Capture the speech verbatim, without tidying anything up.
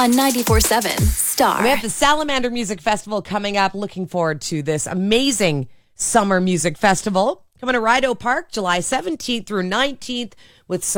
On ninety-four point seven Star. We have the Salamander Music Festival coming up. Looking forward to this amazing summer music festival. Coming to Rideau Park, July seventeenth through nineteenth with some